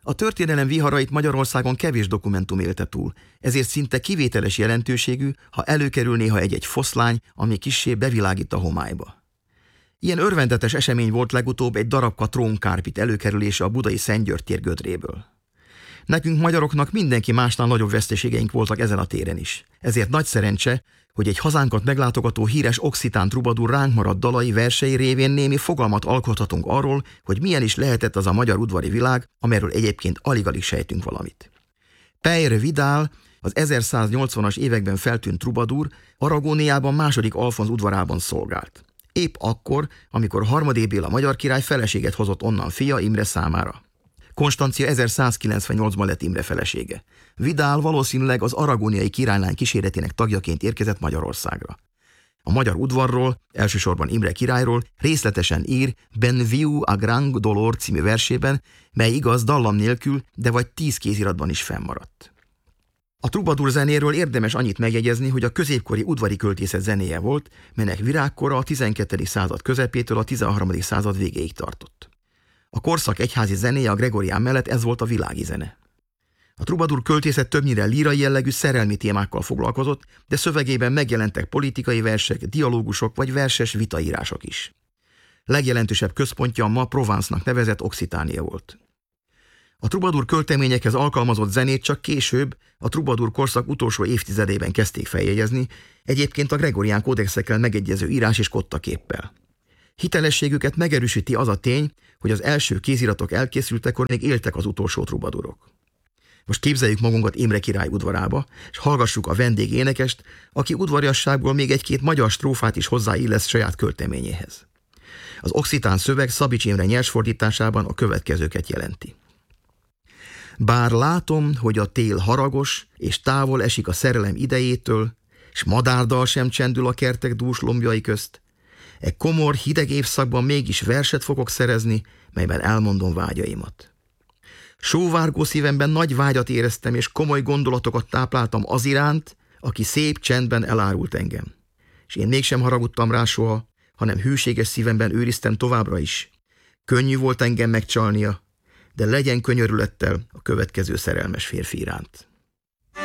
A történelem viharait Magyarországon kevés dokumentum élte túl, ezért szinte kivételes jelentőségű, ha előkerül néha egy-egy foszlány, ami kissé bevilágít a homályba. Ilyen örvendetes esemény volt legutóbb egy darabka trónkárpit előkerülése a budai Szent György tér gödréből. Nekünk magyaroknak mindenki másnál nagyobb veszteségeink voltak ezen a téren is. Ezért nagy szerencse, hogy egy hazánkat meglátogató híres occitán trubadur ránk maradt dalai versei révén némi fogalmat alkothatunk arról, hogy milyen is lehetett az a magyar udvari világ, amelyről egyébként alig-alig sejtünk valamit. Peyre Vidal, az 1180-as években feltűnt trubadur, Aragóniában második Alfonz udvarában szolgált. Épp akkor, amikor Harmadé Béla magyar király feleséget hozott onnan fia Imre számára. Konstancia 1198-ban lett Imre felesége. Vidal valószínűleg az aragóniai királylány kíséretének tagjaként érkezett Magyarországra. A magyar udvarról, elsősorban Imre királyról részletesen ír Ben viu a Grand Dolor című versében, mely igaz dallam nélkül, de vagy 10 kéziratban is fennmaradt. A trubadur zenéről érdemes annyit megjegyezni, hogy a középkori udvari költészet zenéje volt, melynek virágkora a 12. század közepétől a 13. század végéig tartott. A korszak egyházi zenéje a gregorián mellett ez volt a világi zene. A trubadur költészet többnyire lírai jellegű szerelmi témákkal foglalkozott, de szövegében megjelentek politikai versek, dialógusok vagy verses vitaírások is. Legjelentősebb központja a ma Provence-nak nevezett Occitánia volt. A trubadur költeményekhez alkalmazott zenét csak később, a trubadur korszak utolsó évtizedében kezdték feljegyezni, egyébként a gregorián kódexekkel megegyező írás és kottaképpel. Hitelességüket megerősíti az a tény, hogy az első kéziratok elkészültekor még éltek az utolsó trubadurok. Most képzeljük magunkat Imre király udvarába, és hallgassuk a vendégénekest, aki udvariasságból még egy-két magyar strófát is hozzáillesz saját költeményéhez. Az occitán szöveg Szabics Imre nyersfordításában a következőket jelenti. Bár látom, hogy a tél haragos, és távol esik a szerelem idejétől, s madárdal sem csendül a kertek dús lombjai közt, e komor, hideg évszakban mégis verset fogok szerezni, melyben elmondom vágyaimat. Sóvárgó szívemben nagy vágyat éreztem, és komoly gondolatokat tápláltam az iránt, aki szép csendben elárult engem. És én mégsem haragudtam rá soha, hanem hűséges szívemben őriztem továbbra is. Könnyű volt engem megcsalnia, de legyen könyörülettel a következő szerelmes férfi iránt.